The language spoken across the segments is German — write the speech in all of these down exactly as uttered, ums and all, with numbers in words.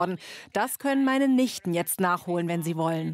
Das können meine Nichten jetzt nachholen, wenn sie wollen.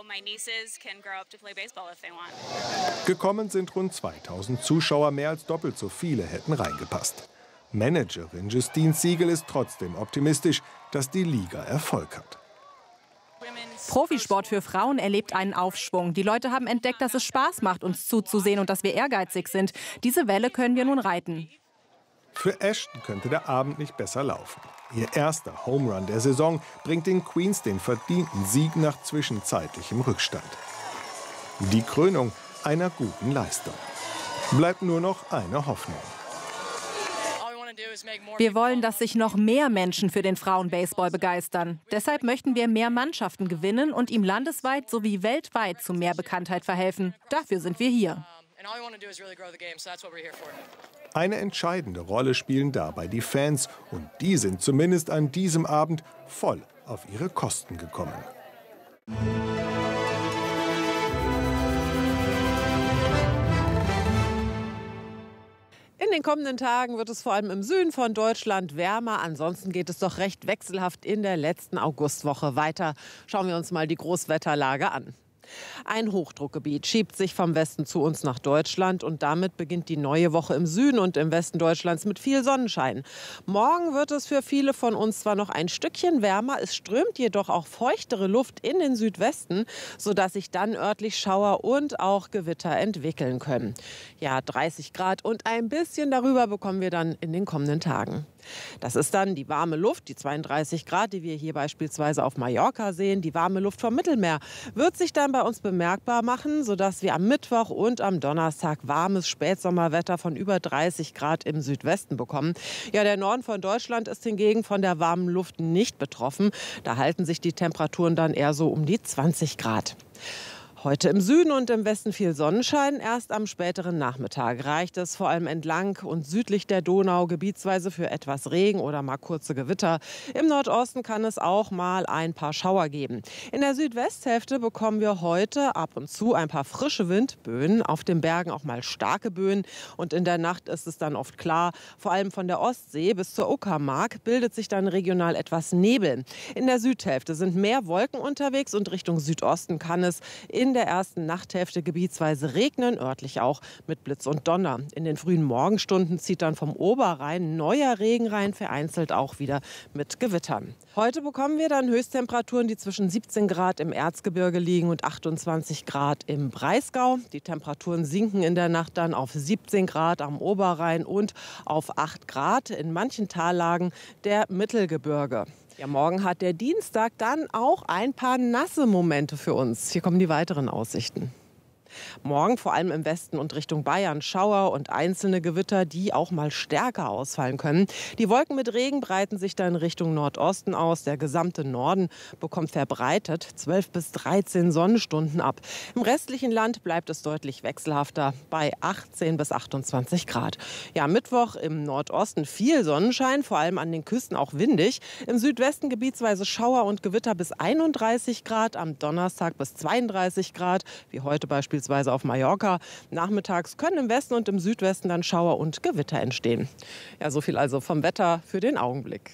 Gekommen sind rund zweitausend Zuschauer, mehr als doppelt so viele hätten reingepasst. Managerin Justine Siegel ist trotzdem optimistisch, dass die Liga Erfolg hat. Profisport für Frauen erlebt einen Aufschwung. Die Leute haben entdeckt, dass es Spaß macht, uns zuzusehen und dass wir ehrgeizig sind. Diese Welle können wir nun reiten. Für Ashton könnte der Abend nicht besser laufen. Ihr erster Home Run der Saison bringt den Queens den verdienten Sieg nach zwischenzeitlichem Rückstand. Die Krönung einer guten Leistung. Bleibt nur noch eine Hoffnung. Wir wollen, dass sich noch mehr Menschen für den Frauenbaseball begeistern. Deshalb möchten wir mehr Mannschaften gewinnen und ihm landesweit sowie weltweit zu mehr Bekanntheit verhelfen. Dafür sind wir hier. Eine entscheidende Rolle spielen dabei die Fans. Und die sind zumindest an diesem Abend voll auf ihre Kosten gekommen. In den kommenden Tagen wird es vor allem im Süden von Deutschland wärmer. Ansonsten geht es doch recht wechselhaft in der letzten Augustwoche weiter. Schauen wir uns mal die Großwetterlage an. Ein Hochdruckgebiet schiebt sich vom Westen zu uns nach Deutschland und damit beginnt die neue Woche im Süden und im Westen Deutschlands mit viel Sonnenschein. Morgen wird es für viele von uns zwar noch ein Stückchen wärmer, es strömt jedoch auch feuchtere Luft in den Südwesten, sodass sich dann örtlich Schauer und auch Gewitter entwickeln können. Ja, dreißig Grad und ein bisschen darüber bekommen wir dann in den kommenden Tagen. Das ist dann die warme Luft, die zweiunddreißig Grad, die wir hier beispielsweise auf Mallorca sehen. Die warme Luft vom Mittelmeer wird sich dann bei uns bemerkbar machen, sodass wir am Mittwoch und am Donnerstag warmes Spätsommerwetter von über dreißig Grad im Südwesten bekommen. Ja, der Norden von Deutschland ist hingegen von der warmen Luft nicht betroffen. Da halten sich die Temperaturen dann eher so um die zwanzig Grad. Heute im Süden und im Westen viel Sonnenschein. Erst am späteren Nachmittag reicht es vor allem entlang und südlich der Donau gebietsweise für etwas Regen oder mal kurze Gewitter. Im Nordosten kann es auch mal ein paar Schauer geben. In der Südwesthälfte bekommen wir heute ab und zu ein paar frische Windböen, auf den Bergen auch mal starke Böen. Und in der Nacht ist es dann oft klar, vor allem von der Ostsee bis zur Uckermark bildet sich dann regional etwas Nebel. In der Südhälfte sind mehr Wolken unterwegs und Richtung Südosten kann es in In der ersten Nachthälfte gebietsweise regnen, örtlich auch mit Blitz und Donner. In den frühen Morgenstunden zieht dann vom Oberrhein neuer Regen rein, vereinzelt auch wieder mit Gewittern. Heute bekommen wir dann Höchsttemperaturen, die zwischen siebzehn Grad im Erzgebirge liegen und achtundzwanzig Grad im Breisgau. Die Temperaturen sinken in der Nacht dann auf siebzehn Grad am Oberrhein und auf acht Grad in manchen Tallagen der Mittelgebirge. Ja, morgen hat der Dienstag dann auch ein paar nasse Momente für uns. Hier kommen die weiteren Aussichten. Morgen vor allem im Westen und Richtung Bayern Schauer und einzelne Gewitter, die auch mal stärker ausfallen können. Die Wolken mit Regen breiten sich dann Richtung Nordosten aus. Der gesamte Norden bekommt verbreitet zwölf bis dreizehn Sonnenstunden ab. Im restlichen Land bleibt es deutlich wechselhafter bei achtzehn bis achtundzwanzig Grad. Ja, Mittwoch im Nordosten viel Sonnenschein, vor allem an den Küsten auch windig. Im Südwesten gebietsweise Schauer und Gewitter bis einunddreißig Grad, am Donnerstag bis zweiunddreißig Grad, wie heute beispielsweise auf Mallorca. Nachmittags können im Westen und im Südwesten dann Schauer und Gewitter entstehen. Ja, so viel also vom Wetter für den Augenblick.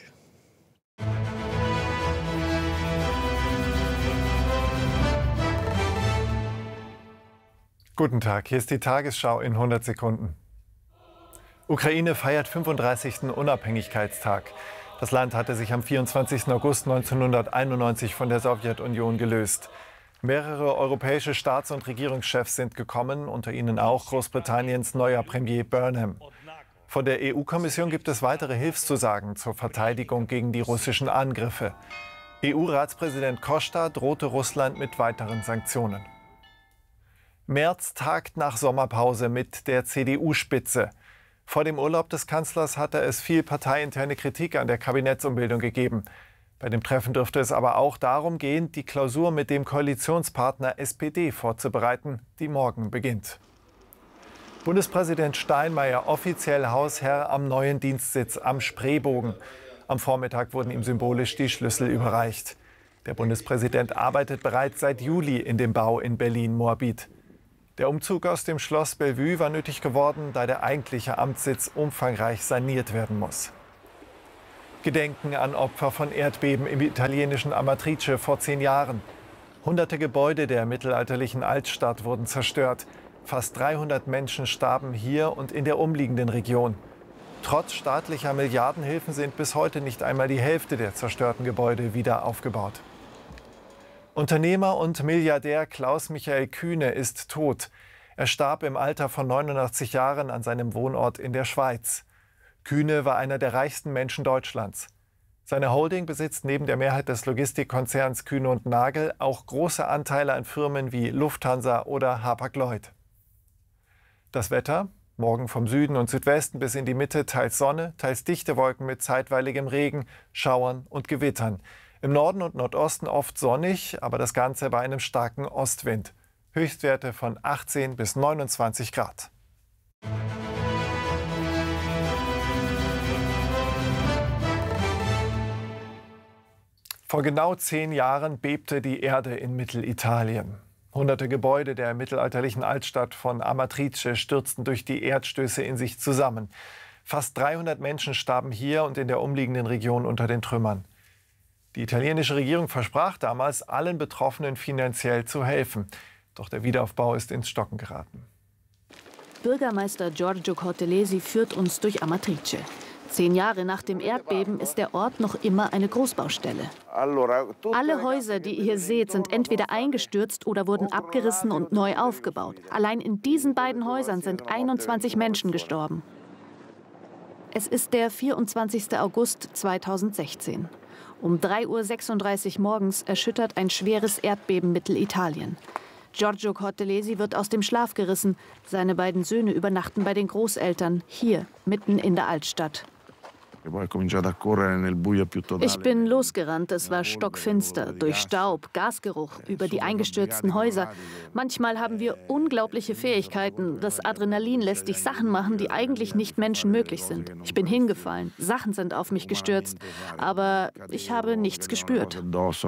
Guten Tag, hier ist die Tagesschau in hundert Sekunden. Ukraine feiert fünfunddreißigsten Unabhängigkeitstag. Das Land hatte sich am vierundzwanzigsten August neunzehnhunderteinundneunzig von der Sowjetunion gelöst. Mehrere europäische Staats- und Regierungschefs sind gekommen, unter ihnen auch Großbritanniens neuer Premier Burnham. Von der E U-Kommission gibt es weitere Hilfszusagen zur Verteidigung gegen die russischen Angriffe. E U-Ratspräsident Costa drohte Russland mit weiteren Sanktionen. Merz tagt nach Sommerpause mit der C D U-Spitze. Vor dem Urlaub des Kanzlers hatte es viel parteiinterne Kritik an der Kabinettsumbildung gegeben. Bei dem Treffen dürfte es aber auch darum gehen, die Klausur mit dem Koalitionspartner S P D vorzubereiten, die morgen beginnt. Bundespräsident Steinmeier offiziell Hausherr am neuen Dienstsitz am Spreebogen. Am Vormittag wurden ihm symbolisch die Schlüssel überreicht. Der Bundespräsident arbeitet bereits seit Juli in dem Bau in Berlin-Moabit. Der Umzug aus dem Schloss Bellevue war nötig geworden, da der eigentliche Amtssitz umfangreich saniert werden muss. Gedenken an Opfer von Erdbeben im italienischen Amatrice vor zehn Jahren. Hunderte Gebäude der mittelalterlichen Altstadt wurden zerstört. Fast dreihundert Menschen starben hier und in der umliegenden Region. Trotz staatlicher Milliardenhilfen sind bis heute nicht einmal die Hälfte der zerstörten Gebäude wieder aufgebaut. Unternehmer und Milliardär Klaus-Michael Kühne ist tot. Er starb im Alter von neunundachtzig Jahren an seinem Wohnort in der Schweiz. Kühne war einer der reichsten Menschen Deutschlands. Seine Holding besitzt neben der Mehrheit des Logistikkonzerns Kühne und Nagel auch große Anteile an Firmen wie Lufthansa oder Hapag-Lloyd. Das Wetter? Morgen vom Süden und Südwesten bis in die Mitte teils Sonne, teils dichte Wolken mit zeitweiligem Regen, Schauern und Gewittern. Im Norden und Nordosten oft sonnig, aber das Ganze bei einem starken Ostwind. Höchstwerte von achtzehn bis neunundzwanzig Grad. Vor genau zehn Jahren bebte die Erde in Mittelitalien. Hunderte Gebäude der mittelalterlichen Altstadt von Amatrice stürzten durch die Erdstöße in sich zusammen. Fast dreihundert Menschen starben hier und in der umliegenden Region unter den Trümmern. Die italienische Regierung versprach damals, allen Betroffenen finanziell zu helfen. Doch der Wiederaufbau ist ins Stocken geraten. Bürgermeister Giorgio Cortellesi führt uns durch Amatrice. Zehn Jahre nach dem Erdbeben ist der Ort noch immer eine Großbaustelle. Alle Häuser, die ihr hier seht, sind entweder eingestürzt oder wurden abgerissen und neu aufgebaut. Allein in diesen beiden Häusern sind einundzwanzig Menschen gestorben. Es ist der vierundzwanzigste August zweitausendsechzehn. Um drei Uhr sechsunddreißig morgens erschüttert ein schweres Erdbeben Mittelitalien. Giorgio Cortellesi wird aus dem Schlaf gerissen. Seine beiden Söhne übernachten bei den Großeltern, hier, mitten in der Altstadt. Ich bin losgerannt, es war stockfinster, durch Staub, Gasgeruch, über die eingestürzten Häuser. Manchmal haben wir unglaubliche Fähigkeiten. Das Adrenalin lässt dich Sachen machen, die eigentlich nicht menschenmöglich sind. Ich bin hingefallen, Sachen sind auf mich gestürzt, aber ich habe nichts gespürt.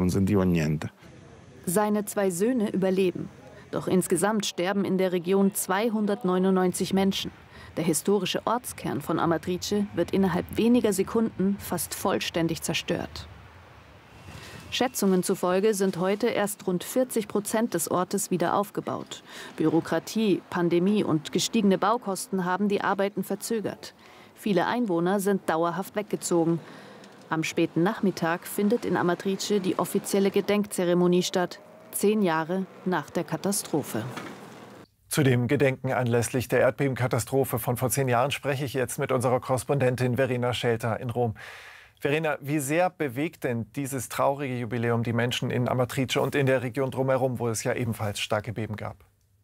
Seine zwei Söhne überleben. Doch insgesamt sterben in der Region zweihundertneunundneunzig Menschen. Der historische Ortskern von Amatrice wird innerhalb weniger Sekunden fast vollständig zerstört. Schätzungen zufolge sind heute erst rund vierzig Prozent des Ortes wieder aufgebaut. Bürokratie, Pandemie und gestiegene Baukosten haben die Arbeiten verzögert. Viele Einwohner sind dauerhaft weggezogen. Am späten Nachmittag findet in Amatrice die offizielle Gedenkzeremonie statt, zehn Jahre nach der Katastrophe. Zu dem Gedenken anlässlich der Erdbebenkatastrophe von vor zehn Jahren spreche ich jetzt mit unserer Korrespondentin Verena Schelter in Rom. Verena, wie sehr bewegt denn dieses traurige Jubiläum die Menschen in Amatrice und in der Region drumherum, wo es ja ebenfalls starke Beben gab?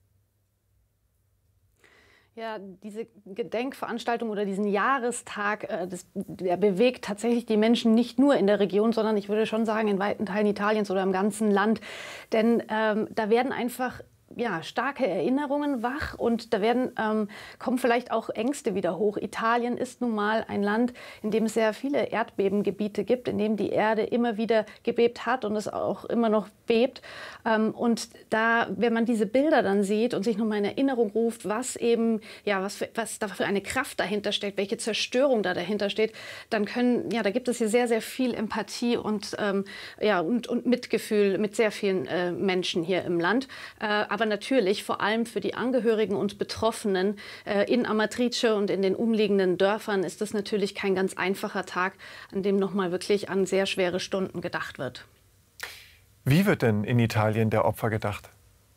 Ja, diese Gedenkveranstaltung oder diesen Jahrestag, äh, das, der bewegt tatsächlich die Menschen nicht nur in der Region, sondern ich würde schon sagen in weiten Teilen Italiens oder im ganzen Land. Denn ähm, da werden einfach ja, starke Erinnerungen wach und da werden, ähm, kommen vielleicht auch Ängste wieder hoch. Italien ist nun mal ein Land, in dem es sehr viele Erdbebengebiete gibt, in dem die Erde immer wieder gebebt hat und es auch immer noch bebt. Ähm, und da, wenn man diese Bilder dann sieht und sich nochmal in Erinnerung ruft, was eben, ja, was, für, was da für eine Kraft dahinter steckt, welche Zerstörung da dahinter steht, dann können, ja, da gibt es hier sehr, sehr viel Empathie und, ähm, ja, und, und Mitgefühl mit sehr vielen äh, Menschen hier im Land. Äh, aber natürlich vor allem für die Angehörigen und Betroffenen äh, in Amatrice und in den umliegenden Dörfern ist das natürlich kein ganz einfacher Tag, an dem nochmal wirklich an sehr schwere Stunden gedacht wird. Wie wird denn in Italien der Opfer gedacht?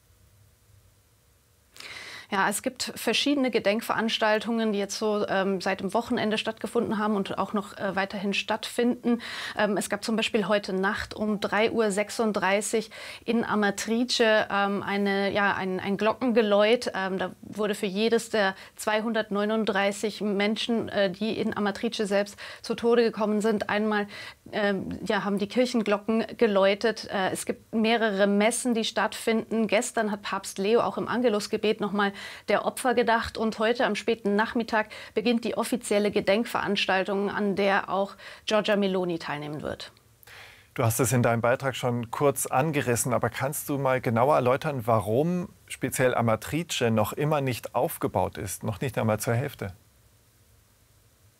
Ja, es gibt verschiedene Gedenkveranstaltungen, die jetzt so ähm, seit dem Wochenende stattgefunden haben und auch noch äh, weiterhin stattfinden. Ähm, es gab zum Beispiel heute Nacht um drei Uhr sechsunddreißig in Amatrice ähm, eine, ja, ein, ein Glockengeläut. Ähm, da wurde für jedes der zweihundertneununddreißig Menschen, äh, die in Amatrice selbst zu Tode gekommen sind, einmal ähm, ja, haben die Kirchenglocken geläutet. Äh, es gibt mehrere Messen, die stattfinden. Gestern hat Papst Leo auch im Angelusgebet noch mal der Opfer gedacht. Und heute am späten Nachmittag beginnt die offizielle Gedenkveranstaltung, an der auch Giorgia Meloni teilnehmen wird. Du hast es in deinem Beitrag schon kurz angerissen, aber kannst du mal genauer erläutern, warum speziell Amatrice noch immer nicht aufgebaut ist, noch nicht einmal zur Hälfte?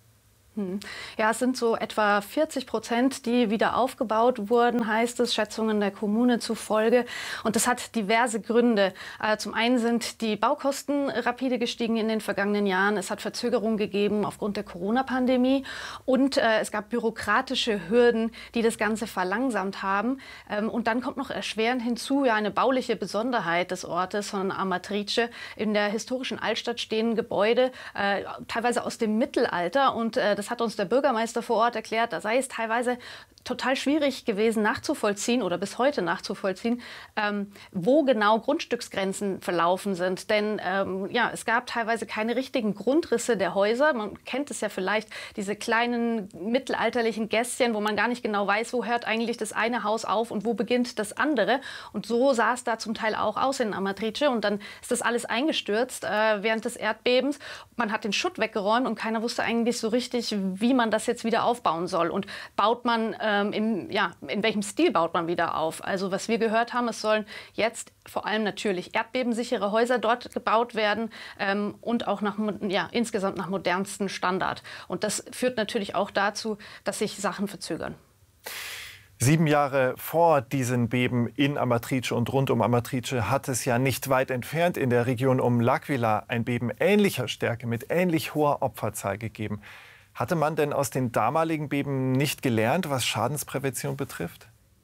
Ja, es sind so etwa vierzig Prozent, die wieder aufgebaut wurden, heißt es, Schätzungen der Kommune zufolge. Und das hat diverse Gründe. Äh, zum einen sind die Baukosten rapide gestiegen in den vergangenen Jahren. Es hat Verzögerungen gegeben aufgrund der Corona-Pandemie. Und äh, es gab bürokratische Hürden, die das Ganze verlangsamt haben. Ähm, und dann kommt noch erschwerend hinzu, ja, eine bauliche Besonderheit des Ortes von Amatrice. In der historischen Altstadt stehen Gebäude, äh, teilweise aus dem Mittelalter. Und äh, das hat uns der Bürgermeister vor Ort erklärt, da sei es teilweise total schwierig gewesen nachzuvollziehen oder bis heute nachzuvollziehen, ähm, wo genau Grundstücksgrenzen verlaufen sind. Denn ähm, ja, es gab teilweise keine richtigen Grundrisse der Häuser. Man kennt es ja vielleicht, diese kleinen mittelalterlichen Gässchen, wo man gar nicht genau weiß, wo hört eigentlich das eine Haus auf und wo beginnt das andere. Und so sah es da zum Teil auch aus in Amatrice. Und dann ist das alles eingestürzt äh, während des Erdbebens. Man hat den Schutt weggeräumt und keiner wusste eigentlich so richtig, wie man das jetzt wieder aufbauen soll. Und baut man äh, Im, ja, in welchem Stil baut man wieder auf? Also was wir gehört haben, es sollen jetzt vor allem natürlich erdbebensichere Häuser dort gebaut werden ähm, und auch nach, ja, insgesamt nach modernsten Standard. Und das führt natürlich auch dazu, dass sich Sachen verzögern. Sieben Jahre vor diesen Beben in Amatrice und rund um Amatrice hat es ja nicht weit entfernt in der Region um L'Aquila ein Beben ähnlicher Stärke mit ähnlich hoher Opferzahl gegeben. Hatte man denn aus den damaligen Beben nicht gelernt, was Schadensprävention betrifft?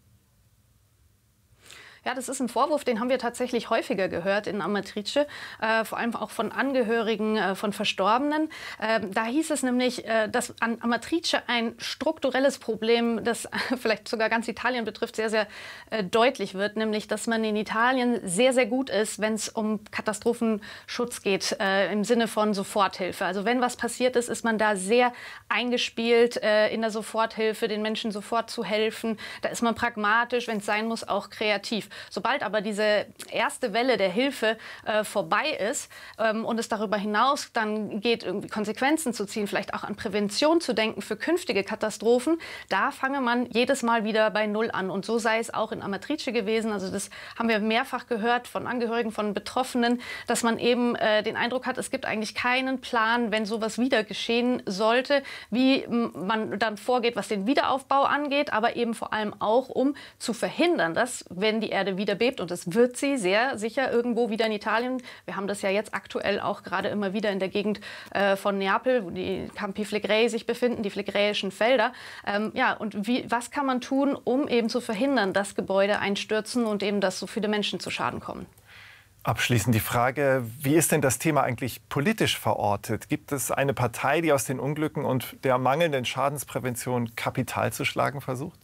Ja, das ist ein Vorwurf, den haben wir tatsächlich häufiger gehört in Amatrice, äh, vor allem auch von Angehörigen äh, von Verstorbenen. Äh, da hieß es nämlich, äh, dass an Amatrice ein strukturelles Problem, das vielleicht sogar ganz Italien betrifft, sehr, sehr äh, deutlich wird, nämlich, dass man in Italien sehr, sehr gut ist, wenn es um Katastrophenschutz geht, äh, im Sinne von Soforthilfe. Also wenn was passiert ist, ist man da sehr eingespielt äh, in der Soforthilfe, den Menschen sofort zu helfen. Da ist man pragmatisch, wenn es sein muss, auch kreativ. Sobald aber diese erste Welle der Hilfe äh, vorbei ist ähm, und es darüber hinaus dann geht, irgendwie Konsequenzen zu ziehen, vielleicht auch an Prävention zu denken für künftige Katastrophen, da fange man jedes Mal wieder bei Null an. Und so sei es auch in Amatrice gewesen. Also das haben wir mehrfach gehört von Angehörigen, von Betroffenen, dass man eben äh, den Eindruck hat, es gibt eigentlich keinen Plan, wenn sowas wieder geschehen sollte, wie man dann vorgeht, was den Wiederaufbau angeht, aber eben vor allem auch, um zu verhindern, dass, wenn die Erde wieder bebt, und es wird sie sehr sicher irgendwo wieder in Italien. Wir haben das ja jetzt aktuell auch gerade immer wieder in der Gegend äh, von Neapel, wo die Campi Flegrei sich befinden, die phlegräischen Felder. Ähm, ja, und wie, was kann man tun, um eben zu verhindern, dass Gebäude einstürzen und eben, dass so viele Menschen zu Schaden kommen? Abschließend die Frage, wie ist denn das Thema eigentlich politisch verortet? Gibt es eine Partei, die aus den Unglücken und der mangelnden Schadensprävention Kapital zu schlagen versucht?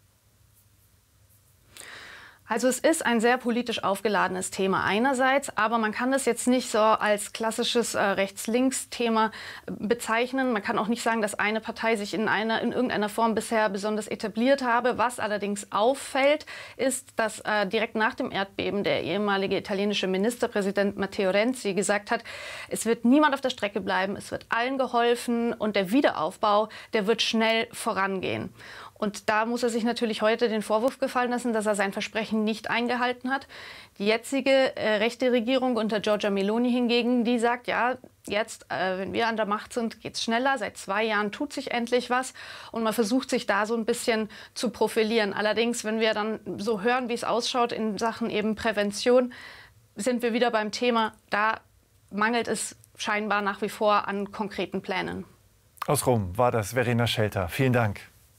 Also es ist ein sehr politisch aufgeladenes Thema einerseits, aber man kann das jetzt nicht so als klassisches äh, Rechts-Links-Thema bezeichnen. Man kann auch nicht sagen, dass eine Partei sich in, einer, in irgendeiner Form bisher besonders etabliert habe. Was allerdings auffällt, ist, dass äh, direkt nach dem Erdbeben der ehemalige italienische Ministerpräsident Matteo Renzi gesagt hat, es wird niemand auf der Strecke bleiben, es wird allen geholfen und der Wiederaufbau, der wird schnell vorangehen. Und da muss er sich natürlich heute den Vorwurf gefallen lassen, dass er sein Versprechen nicht eingehalten hat. Die jetzige äh, rechte Regierung unter Giorgia Meloni hingegen, die sagt, ja, jetzt, äh, wenn wir an der Macht sind, geht es schneller. Seit zwei Jahren tut sich endlich was. Und man versucht sich da so ein bisschen zu profilieren. Allerdings, wenn wir dann so hören, wie es ausschaut in Sachen eben Prävention, sind wir wieder beim Thema, da mangelt es scheinbar nach wie vor an konkreten Plänen. Aus Rom war das Verena Schelter. Vielen Dank.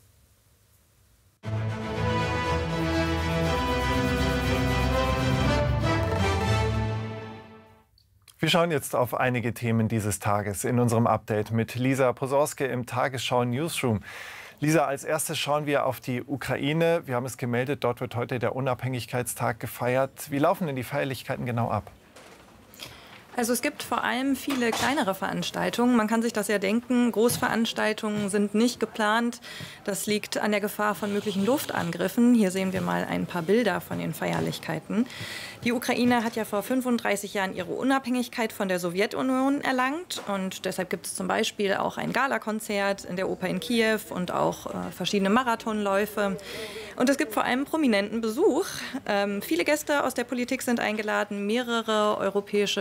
Wir schauen jetzt auf einige Themen dieses Tages in unserem Update mit Lisa Posorske im Tagesschau Newsroom. Lisa, als erstes schauen wir auf die Ukraine. Wir haben es gemeldet, dort wird heute der Unabhängigkeitstag gefeiert. Wie laufen denn die Feierlichkeiten genau ab? Also es gibt vor allem viele kleinere Veranstaltungen. Man kann sich das ja denken, Großveranstaltungen sind nicht geplant. Das liegt an der Gefahr von möglichen Luftangriffen. Hier sehen wir mal ein paar Bilder von den Feierlichkeiten. Die Ukraine hat ja vor fünfunddreißig Jahren ihre Unabhängigkeit von der Sowjetunion erlangt. Und deshalb gibt es zum Beispiel auch ein Galakonzert in der Oper in Kiew und auch äh, verschiedene Marathonläufe. Und es gibt vor allem prominenten Besuch. Ähm, viele Gäste aus der Politik sind eingeladen, mehrere europäische Staats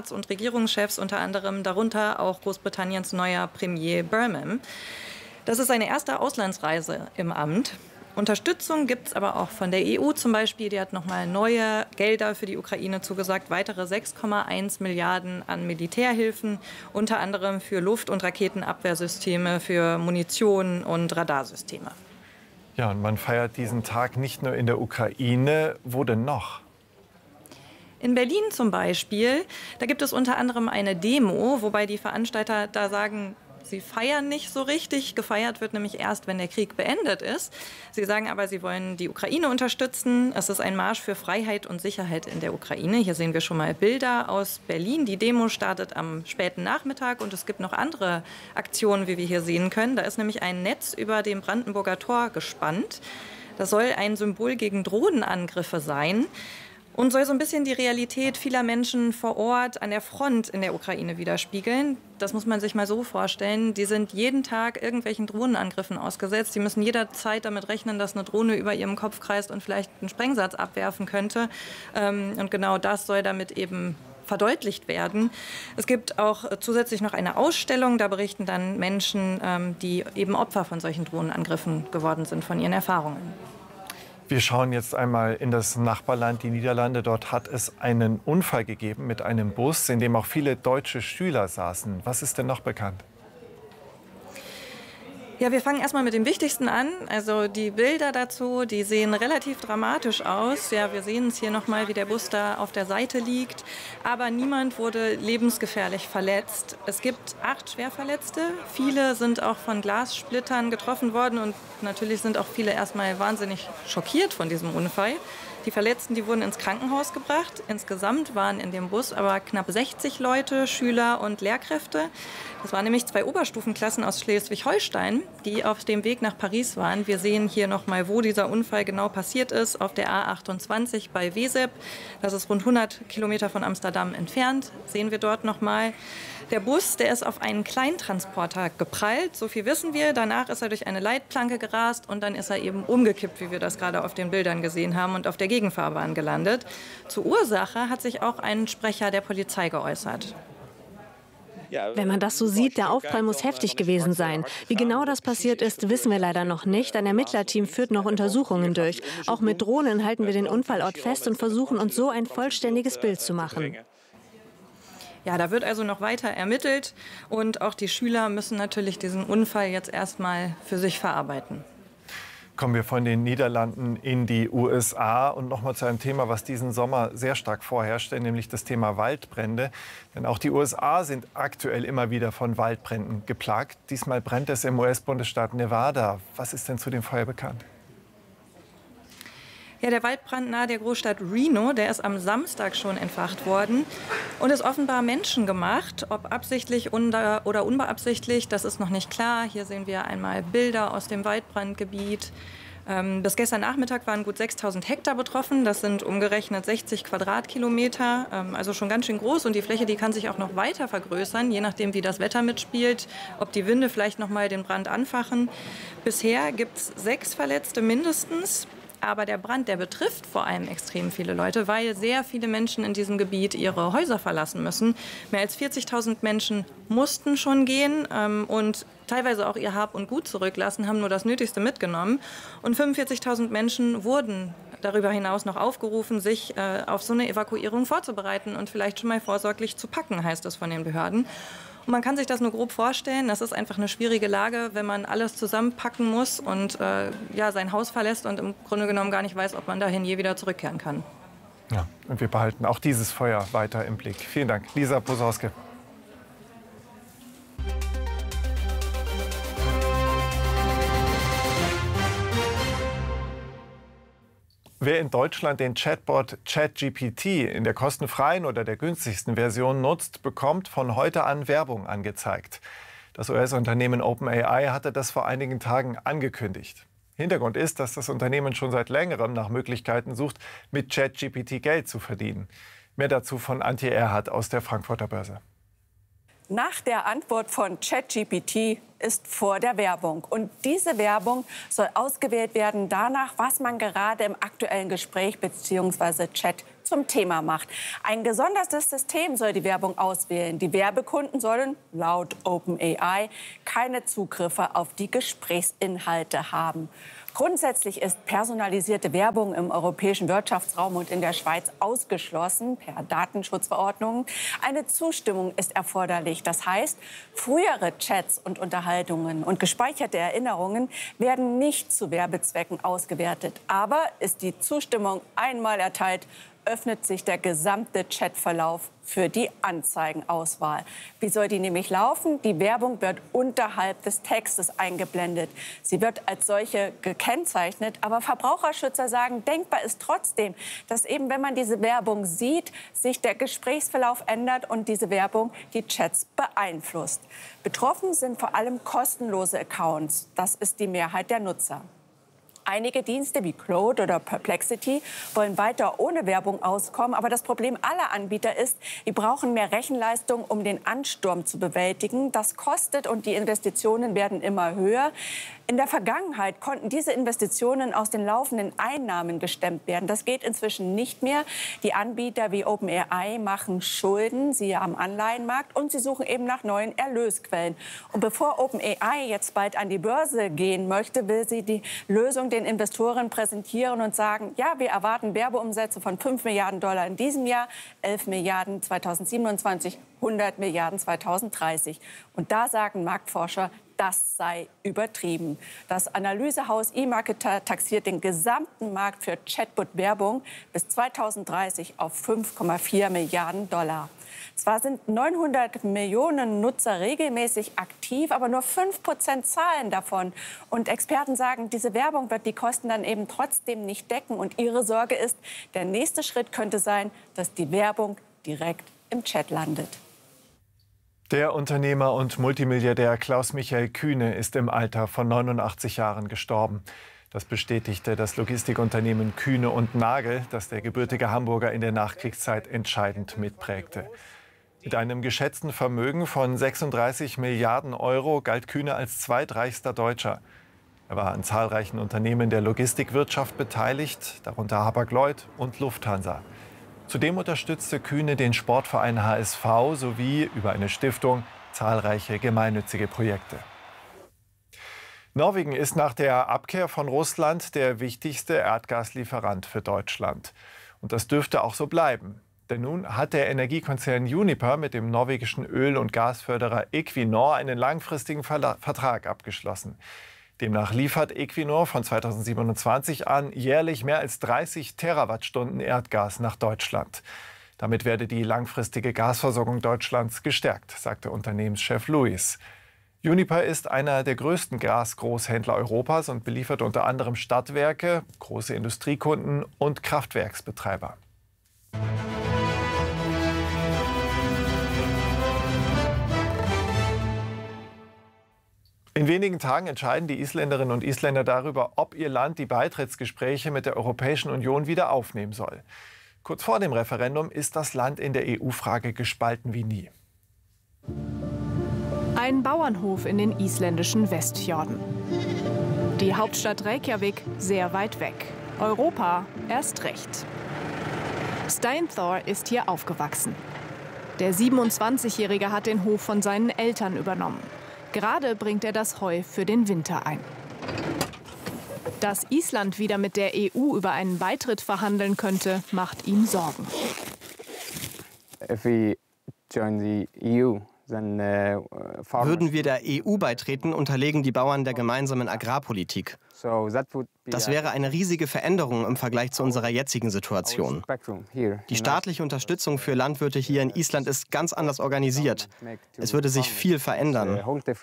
Staats- und Regierungschefs, unter anderem darunter auch Großbritanniens neuer Premier Burham. Das ist seine erste Auslandsreise im Amt. Unterstützung gibt es aber auch von der E U zum Beispiel. Die hat nochmal neue Gelder für die Ukraine zugesagt, weitere sechs Komma eins Milliarden an Militärhilfen, unter anderem für Luft- und Raketenabwehrsysteme, für Munition und Radarsysteme. Ja, und man feiert diesen Tag nicht nur in der Ukraine. Wo denn noch? In Berlin zum Beispiel, da gibt es unter anderem eine Demo, wobei die Veranstalter da sagen, sie feiern nicht so richtig. Gefeiert wird nämlich erst, wenn der Krieg beendet ist. Sie sagen aber, sie wollen die Ukraine unterstützen. Es ist ein Marsch für Freiheit und Sicherheit in der Ukraine. Hier sehen wir schon mal Bilder aus Berlin. Die Demo startet am späten Nachmittag und es gibt noch andere Aktionen, wie wir hier sehen können. Da ist nämlich ein Netz über dem Brandenburger Tor gespannt. Das soll ein Symbol gegen Drohnenangriffe sein. Und soll so ein bisschen die Realität vieler Menschen vor Ort an der Front in der Ukraine widerspiegeln. Das muss man sich mal so vorstellen. Die sind jeden Tag irgendwelchen Drohnenangriffen ausgesetzt. Die müssen jederzeit damit rechnen, dass eine Drohne über ihrem Kopf kreist und vielleicht einen Sprengsatz abwerfen könnte. Und genau das soll damit eben verdeutlicht werden. Es gibt auch zusätzlich noch eine Ausstellung. Da berichten dann Menschen, die eben Opfer von solchen Drohnenangriffen geworden sind, von ihren Erfahrungen. Wir schauen jetzt einmal in das Nachbarland, die Niederlande. Dort hat es einen Unfall gegeben mit einem Bus, in dem auch viele deutsche Schüler saßen. Was ist denn noch bekannt? Ja, wir fangen erstmal mit dem Wichtigsten an. Also die Bilder dazu, die sehen relativ dramatisch aus. Ja, wir sehen es hier nochmal, wie der Bus da auf der Seite liegt. Aber niemand wurde lebensgefährlich verletzt. Es gibt acht Schwerverletzte. Viele sind auch von Glassplittern getroffen worden. Und natürlich sind auch viele erstmal wahnsinnig schockiert von diesem Unfall. Die Verletzten, die wurden ins Krankenhaus gebracht. Insgesamt waren in dem Bus aber knapp sechzig Leute, Schüler und Lehrkräfte. Das waren nämlich zwei Oberstufenklassen aus Schleswig-Holstein, die auf dem Weg nach Paris waren. Wir sehen hier noch mal, wo dieser Unfall genau passiert ist, auf der A achtundzwanzig bei Wesep. Das ist rund hundert Kilometer von Amsterdam entfernt. Sehen wir dort noch mal. Der Bus, der ist auf einen Kleintransporter geprallt, so viel wissen wir. Danach ist er durch eine Leitplanke gerast und dann ist er eben umgekippt, wie wir das gerade auf den Bildern gesehen haben, und auf der Gegenfahrbahn gelandet. Zur Ursache hat sich auch ein Sprecher der Polizei geäußert. Wenn man das so sieht, der Aufprall muss heftig gewesen sein. Wie genau das passiert ist, wissen wir leider noch nicht. Ein Ermittlerteam führt noch Untersuchungen durch. Auch mit Drohnen halten wir den Unfallort fest und versuchen uns so ein vollständiges Bild zu machen. Ja, da wird also noch weiter ermittelt und auch die Schüler müssen natürlich diesen Unfall jetzt erstmal für sich verarbeiten. Kommen wir von den Niederlanden in die U S A und noch mal zu einem Thema, was diesen Sommer sehr stark vorherrschte, nämlich das Thema Waldbrände. Denn auch die U S A sind aktuell immer wieder von Waldbränden geplagt. Diesmal brennt es im U S-Bundesstaat Nevada. Was ist denn zu dem Feuer bekannt? Ja, der Waldbrand nahe der Großstadt Reno, der ist am Samstag schon entfacht worden und ist offenbar menschengemacht. Ob absichtlich oder unbeabsichtigt, das ist noch nicht klar. Hier sehen wir einmal Bilder aus dem Waldbrandgebiet. Ähm, bis gestern Nachmittag waren gut sechstausend Hektar betroffen. Das sind umgerechnet sechzig Quadratkilometer, ähm, also schon ganz schön groß. Und die Fläche, die kann sich auch noch weiter vergrößern, je nachdem, wie das Wetter mitspielt, ob die Winde vielleicht noch mal den Brand anfachen. Bisher gibt es sechs Verletzte mindestens. Aber der Brand, der betrifft vor allem extrem viele Leute, weil sehr viele Menschen in diesem Gebiet ihre Häuser verlassen müssen. Mehr als vierzigtausend Menschen mussten schon gehen ähm, und teilweise auch ihr Hab und Gut zurücklassen, haben nur das Nötigste mitgenommen. Und fünfundvierzigtausend Menschen wurden darüber hinaus noch aufgerufen, sich äh, auf so eine Evakuierung vorzubereiten und vielleicht schon mal vorsorglich zu packen, heißt es von den Behörden. Und man kann sich das nur grob vorstellen. Das ist einfach eine schwierige Lage, wenn man alles zusammenpacken muss und äh, ja, sein Haus verlässt und im Grunde genommen gar nicht weiß, ob man dahin je wieder zurückkehren kann. Ja, und wir behalten auch dieses Feuer weiter im Blick. Vielen Dank, Lisa Posauske. Wer in Deutschland den Chatbot ChatGPT in der kostenfreien oder der günstigsten Version nutzt, bekommt von heute an Werbung angezeigt. Das U S-Unternehmen OpenAI hatte das vor einigen Tagen angekündigt. Hintergrund ist, dass das Unternehmen schon seit längerem nach Möglichkeiten sucht, mit ChatGPT Geld zu verdienen. Mehr dazu von Antje Erhardt aus der Frankfurter Börse. nach der Antwort von ChatGPT ist vor der Werbung. Und diese Werbung soll ausgewählt werden danach, was man gerade im aktuellen Gespräch bzw. Chat zum Thema macht. Ein gesondertes System soll die Werbung auswählen. Die Werbekunden sollen laut OpenAI keine Zugriffe auf die Gesprächsinhalte haben. Grundsätzlich ist personalisierte Werbung im europäischen Wirtschaftsraum und in der Schweiz ausgeschlossen per Datenschutzverordnung. Eine Zustimmung ist erforderlich. Das heißt, frühere Chats und Unterhaltungen und gespeicherte Erinnerungen werden nicht zu Werbezwecken ausgewertet. Aber ist die Zustimmung einmal erteilt, öffnet sich der gesamte Chatverlauf für die Anzeigenauswahl. Wie soll die nämlich laufen? Die Werbung wird unterhalb des Textes eingeblendet. Sie wird als solche gekennzeichnet. Aber Verbraucherschützer sagen, denkbar ist trotzdem, dass eben, wenn man diese Werbung sieht, sich der Gesprächsverlauf ändert und diese Werbung die Chats beeinflusst. Betroffen sind vor allem kostenlose Accounts. Das ist die Mehrheit der Nutzer. Einige Dienste wie Claude oder Perplexity wollen weiter ohne Werbung auskommen. Aber das Problem aller Anbieter ist, die brauchen mehr Rechenleistung, um den Ansturm zu bewältigen. Das kostet und die Investitionen werden immer höher. In der Vergangenheit konnten diese Investitionen aus den laufenden Einnahmen gestemmt werden. Das geht inzwischen nicht mehr. Die Anbieter wie OpenAI machen Schulden, siehe am Anleihenmarkt, und sie suchen eben nach neuen Erlösquellen. Und bevor OpenAI jetzt bald an die Börse gehen möchte, will sie die Lösung den Investoren präsentieren und sagen, ja, wir erwarten Werbeumsätze von fünf Milliarden Dollar in diesem Jahr, elf Milliarden zweitausendsiebenundzwanzig, hundert Milliarden zweitausenddreißig. Und da sagen Marktforscher, das sei übertrieben. Das Analysehaus eMarketer taxiert den gesamten Markt für Chatbot-Werbung bis zweitausenddreißig auf fünf Komma vier Milliarden Dollar. Zwar sind neunhundert Millionen Nutzer regelmäßig aktiv, aber nur fünf Prozent zahlen davon. Und Experten sagen, diese Werbung wird die Kosten dann eben trotzdem nicht decken. Und ihre Sorge ist, der nächste Schritt könnte sein, dass die Werbung direkt im Chat landet. Der Unternehmer und Multimilliardär Klaus-Michael Kühne ist im Alter von neunundachtzig Jahren gestorben. Das bestätigte das Logistikunternehmen Kühne und Nagel, das der gebürtige Hamburger in der Nachkriegszeit entscheidend mitprägte. Mit einem geschätzten Vermögen von sechsunddreißig Milliarden Euro galt Kühne als zweitreichster Deutscher. Er war an zahlreichen Unternehmen der Logistikwirtschaft beteiligt, darunter Hapag-Lloyd und Lufthansa. Zudem unterstützte Kühne den Sportverein H S V sowie über eine Stiftung zahlreiche gemeinnützige Projekte. Norwegen ist nach der Abkehr von Russland der wichtigste Erdgaslieferant für Deutschland. Und das dürfte auch so bleiben. Denn nun hat der Energiekonzern Uniper mit dem norwegischen Öl- und Gasförderer Equinor einen langfristigen Vertrag abgeschlossen. Demnach liefert Equinor von zweitausendsiebenundzwanzig an jährlich mehr als dreißig Terawattstunden Erdgas nach Deutschland. Damit werde die langfristige Gasversorgung Deutschlands gestärkt, sagte Unternehmenschef Lewis. Uniper ist einer der größten Gasgroßhändler Europas und beliefert unter anderem Stadtwerke, große Industriekunden und Kraftwerksbetreiber. In wenigen Tagen entscheiden die Isländerinnen und Isländer darüber, ob ihr Land die Beitrittsgespräche mit der Europäischen Union wieder aufnehmen soll. Kurz vor dem Referendum ist das Land in der E U-Frage gespalten wie nie. Ein Bauernhof in den isländischen Westfjorden. Die Hauptstadt Reykjavik sehr weit weg. Europa erst recht. Steinthor ist hier aufgewachsen. Der siebenundzwanzigjährige hat den Hof von seinen Eltern übernommen. Gerade bringt er das Heu für den Winter ein. Dass Island wieder mit der E U über einen Beitritt verhandeln könnte, macht ihm Sorgen. If we join the E U, then, uh, Würden wir der E U beitreten, unterlegen die Bauern der gemeinsamen Agrarpolitik. Das wäre eine riesige Veränderung im Vergleich zu unserer jetzigen Situation. Die staatliche Unterstützung für Landwirte hier in Island ist ganz anders organisiert. Es würde sich viel verändern.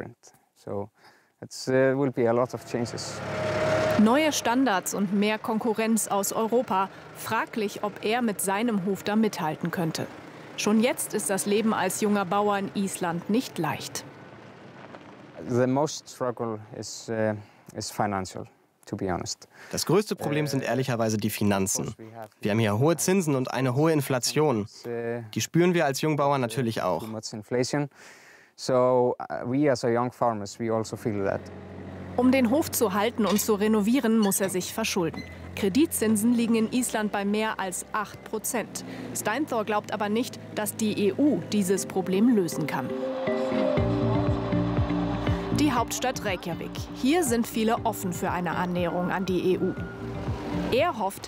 Neue Standards und mehr Konkurrenz aus Europa. Fraglich, ob er mit seinem Hof da mithalten könnte. Schon jetzt ist das Leben als junger Bauer in Island nicht leicht. The most struggle is, uh, is financial. Das größte Problem sind ehrlicherweise die Finanzen. Wir haben hier hohe Zinsen und eine hohe Inflation. Die spüren wir als Jungbauern natürlich auch. So we as a young farmers, we also feel that. Um den Hof zu halten und zu renovieren, muss er sich verschulden. Kreditzinsen liegen in Island bei mehr als acht Prozent. Steinthor glaubt aber nicht, dass die E U dieses Problem lösen kann. Die Hauptstadt Reykjavik. Hier sind viele offen für eine Annäherung an die E U. Er hofft,